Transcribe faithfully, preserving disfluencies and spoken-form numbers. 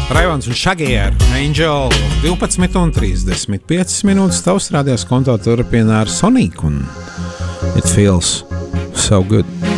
Raivons un Šagier, Angel, divpadsmit un trīsdesmit piecas minūtes. Tavs rādījās konto turpina ar Sonic un It Feels So Good.